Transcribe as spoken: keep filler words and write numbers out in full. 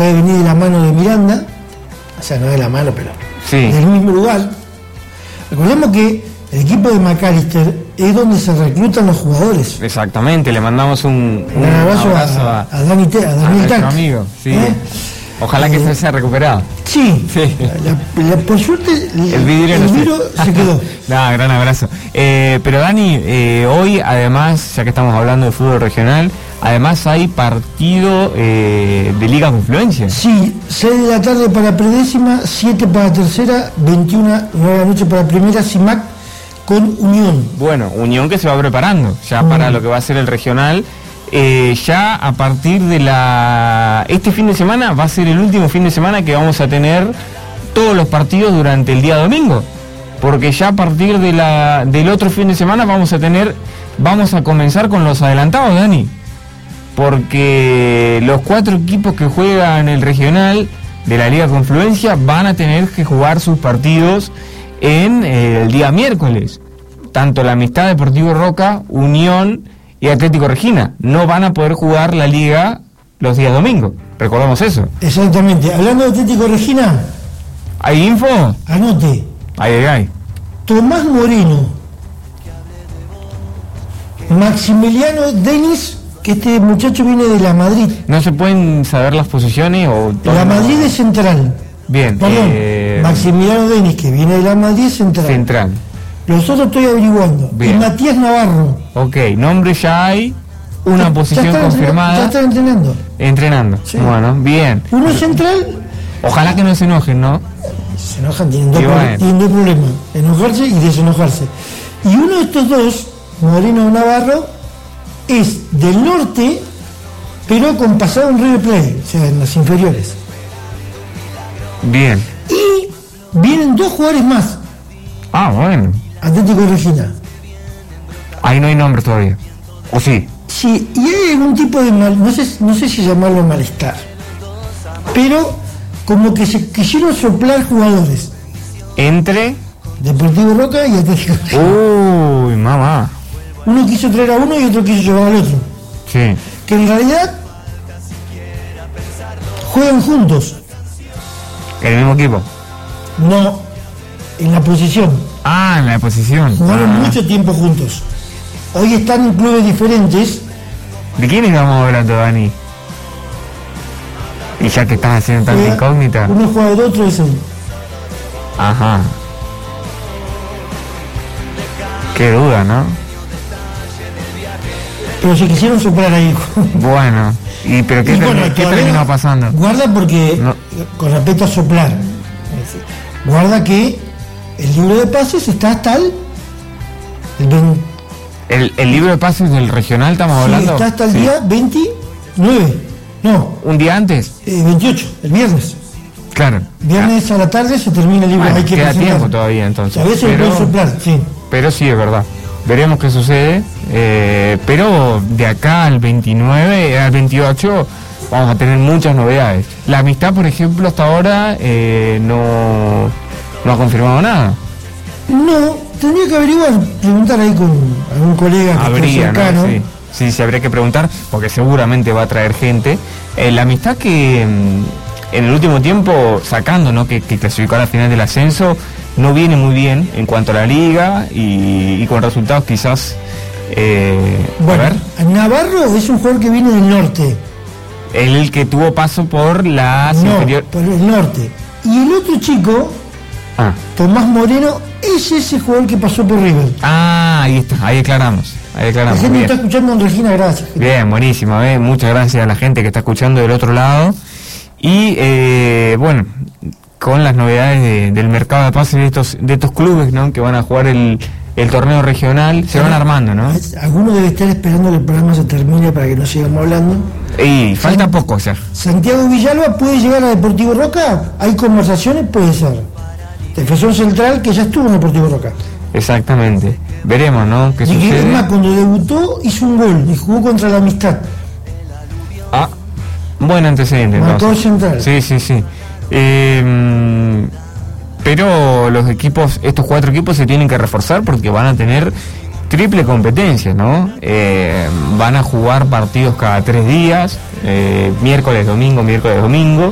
puede venir de la mano de Miranda, o sea, no de la mano, pero sí, del mismo lugar. Recordemos que el equipo de McAllister es donde se reclutan los jugadores. Exactamente, le mandamos un, un, Un abrazo, abrazo a, a, a Dani Te, a a Daniel nuestro Tank. amigo. Sí. ¿Eh? Ojalá que Eh, se haya recuperado. Sí, Sí. La, la, por suerte El vidrio, el no sé. vidrio se quedó. Nah, gran abrazo. Eh, pero Dani, eh, hoy además, ya que estamos hablando de fútbol regional, además hay partido eh, de Liga Confluencia. Sí, seis de la tarde para predécima, siete para tercera, veintiuna, nueve de la noche para primera, CIMAC con Unión. Bueno, Unión que se va preparando ya mm. para lo que va a ser el regional. Eh, ya a partir de la... Este fin de semana va a ser el último fin de semana que vamos a tener todos los partidos durante el día domingo. Porque ya a partir de la, del otro fin de semana vamos a tener... Vamos a comenzar con los adelantados, Dani. Porque los cuatro equipos que juegan el regional de la Liga Confluencia van a tener que jugar sus partidos en eh, el día miércoles. Tanto la Amistad Deportivo Roca, Unión y Atlético Regina no van a poder jugar la liga los días domingos. Recordamos eso. Exactamente. Hablando de Atlético Regina, ¿hay info? anote. Ay, ay, ay. Tomás Moreno, Maximiliano Denis, que este muchacho viene de la Madrid. ¿No se pueden saber las posiciones o todo? La Madrid es central. Bien. Perdón, Eh... Maximiliano Denis, que viene de la Madrid, es central. Central. Los otros estoy averiguando. Bien. Y Matías Navarro. Ok, nombre ya hay, una Ya- posición ya están confirmada. entrenando- Ya están entrenando. Entrenando. Sí. Bueno, bien. Uno es central, Ojalá que no se enojen, ¿no? se enojan, tienen dos, Y pro- bueno. tienen dos problemas, enojarse y desenojarse. Y uno de estos dos, Moreno Navarro, es del norte, pero con pasado en River Plate, o sea, en las inferiores. Bien. Y vienen dos jugadores más, Ah, bueno. Atlético Regina. Ahí no hay nombre todavía. ¿O sí? Sí, y hay algún tipo de mal, no sé, no sé si llamarlo malestar, pero como que se quisieron soplar jugadores, Entre... Deportivo Roca y Atlético Regina. Uy, mamá. Uno quiso traer a uno y otro quiso llevar al otro. Sí. Que en realidad juegan juntos, ¿El mismo equipo? no en la posición. Ah, en la posición. Jugaron Ah. mucho tiempo juntos. Hoy están en clubes diferentes. ¿De quién estamos hablando, Dani? Y ya que estás haciendo tanta Juega- incógnita. Uno juega del otro, es él. Ajá. Qué duda, ¿no? Pero se quisieron soplar ahí. Bueno. ¿Y pero qué, Y termi- bueno, qué todavía terminó pasando? Guarda porque, No. con respecto a soplar, guarda que el libro de pases está hasta el, el veinte, ¿El, el libro de pases del regional estamos sí, hablando? está hasta el Sí. día veintinueve, no, ¿Un día antes? eh, veintiocho, el viernes. Claro. Viernes a la tarde se termina el libro. Bueno, hay que queda presentar. tiempo todavía entonces. A veces Pero- lo pueden soplar, sí. Pero sí, es verdad. Veremos qué sucede. eh, pero de acá al veintinueve, al veintiocho, vamos a tener muchas novedades. La Amistad, por ejemplo, hasta ahora eh, no, no ha confirmado nada. No, tendría que averiguar, preguntar ahí con algún colega que Habría, esté cercano. ¿no? Sí, sí, sí, habría que preguntar, porque seguramente va a traer gente. Eh, la Amistad que mm, en el último tiempo, sacando, ¿no? que, que clasificó a la final del ascenso, no viene muy bien en cuanto a la liga y, y con resultados quizás... Eh, Bueno, a ver, Navarro es un jugador que viene del norte. el que tuvo paso por las No, inferior... por el norte. Y el otro chico, Ah. Tomás Moreno, es ese jugador que pasó por River. ah, ahí está, ahí aclaramos. Ahí La aclaramos. gente Bien. está escuchando en Regina, gracias. Bien, buenísimo, eh. Muchas gracias a la gente que está escuchando del otro lado. Y eh, bueno, con las novedades de- del mercado de pases de estos de estos clubes, ¿no? que van a jugar el, el torneo regional, se van armando, ¿no? Alguno debe estar esperando que el programa se termine para que no sigamos hablando. Y falta poco ya. Santiago Villalba puede llegar a Deportivo Roca, hay conversaciones, puede ser. Defensor central que ya estuvo en Deportivo Roca. Exactamente. Veremos, ¿no? ¿Qué Y que sucede? además cuando debutó hizo un gol y jugó contra la Amistad. Ah, buen antecedente. Marcador entonces. central. Sí, sí, sí. Eh, pero los equipos, estos cuatro equipos se tienen que reforzar porque van a tener triple competencia, ¿no? Eh, van a jugar partidos cada tres días, eh, miércoles, domingo, miércoles, domingo.